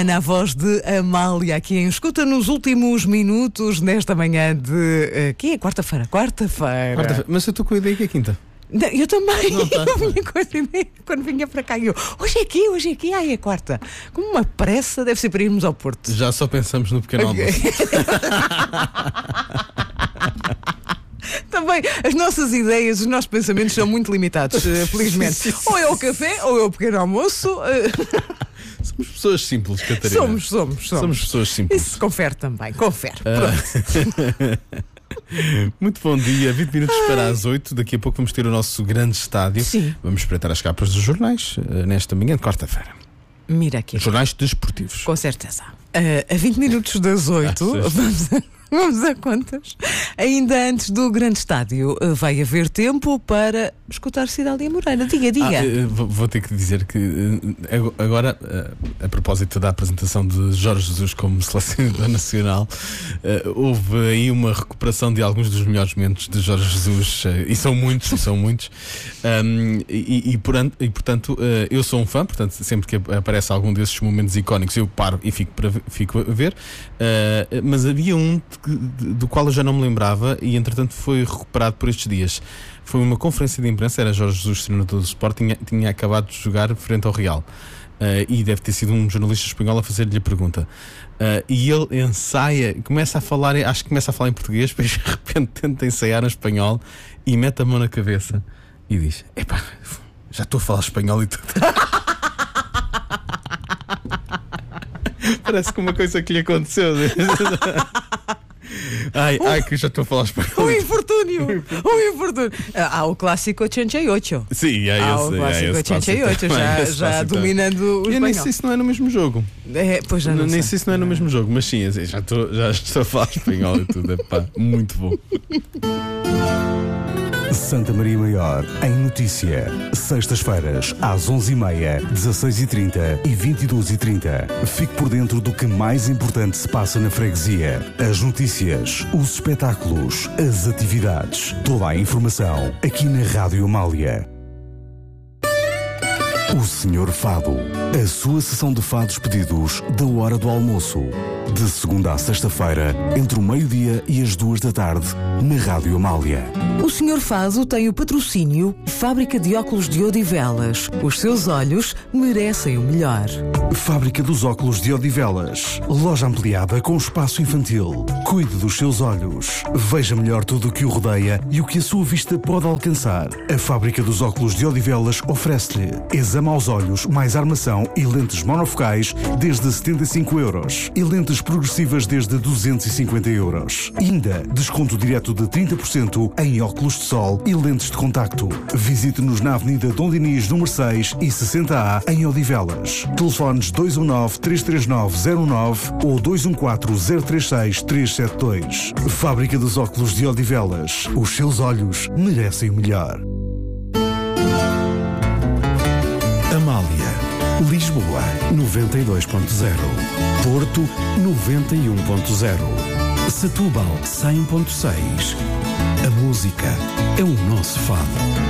Na voz de Amália, aqui em Escuta nos últimos minutos nesta manhã de... que é quarta-feira? Quarta-feira. Mas eu estou com a ideia que é quinta. Não, eu também. Não tá. Eu vinha com essa ideia quando vinha para cá. Hoje é aqui, ai é quarta. Com uma pressa, deve ser para irmos ao Porto. Já só pensamos no pequeno almoço. Também as nossas ideias, os nossos pensamentos são muito limitados, felizmente. Ou é o café, ou é o pequeno almoço. Somos pessoas simples, Catarina. Somos pessoas simples. Isso confere também, confere. Pronto. Muito bom dia, 20 minutos para as 8. Daqui a pouco vamos ter o nosso grande estádio. Sim. Vamos espreitar as capas dos jornais nesta manhã de quarta-feira. Mira aqui. Jornais desportivos. Com certeza. A 20 minutos das 8, vamos a contas. Ainda antes do grande estádio, vai haver tempo para escutar Cidália Moreira. Diga. Vou ter que dizer que agora, a propósito da apresentação de Jorge Jesus como selecionador nacional, houve aí uma recuperação de alguns dos melhores momentos de Jorge Jesus, e são muitos. Portanto, eu sou um fã, portanto, sempre que aparece algum desses momentos icónicos, eu paro e fico a ver. Mas havia um do qual eu já não me lembrava e entretanto foi recuperado por estes dias. Foi uma conferência de imprensa, era Jorge Jesus, treinador do Sporting, tinha acabado de jogar frente ao Real, e deve ter sido um jornalista espanhol a fazer-lhe a pergunta, e ele ensaia, começa a falar em português, depois de repente tenta ensaiar em espanhol e mete a mão na cabeça e diz: epá, já estou a falar espanhol e tudo. Parece que uma coisa que lhe aconteceu. Ai, que já estou a falar espanhol. Um infortúnio. Há o clássico 88. Sim, o clássico 88, já dominando o espanhol. Eu nem sei se não é no mesmo jogo. Pois já não nem sei se não é no mesmo jogo, mas sim, já estou a falar espanhol e tudo. Epá, muito bom. Santa Maria Maior, em notícia. Sextas-feiras, às 11h30, 16h30 e 22h30. Fique por dentro do que mais importante se passa na freguesia. As notícias, os espetáculos, as atividades. Toda a informação aqui na Rádio Amália. O Senhor Fado. A sua sessão de fados pedidos da hora do almoço. De segunda a sexta-feira, entre o meio-dia e as 2 da tarde, na Rádio Amália. O Senhor Fado tem o patrocínio Fábrica de Óculos de Odivelas. Os seus olhos merecem o melhor. Fábrica dos Óculos de Odivelas. Loja ampliada com espaço infantil. Cuide dos seus olhos. Veja melhor tudo o que o rodeia e o que a sua vista pode alcançar. A Fábrica dos Óculos de Odivelas oferece-lhe exame aos olhos, mais armação e lentes monofocais desde 75€. E lentes progressivas desde 250€. Ainda desconto direto de 30% em óculos de sol e lentes de contacto. Visite-nos na Avenida Dom Dinis, número 6 e 60A, em Odivelas. Telefones 219-339-09 ou 214-036-372. Fábrica dos Óculos de Odivelas. Os seus olhos merecem o melhor. Amália. Lisboa 92.0. Porto 91.0. Setúbal 100.6. A música é o nosso fado.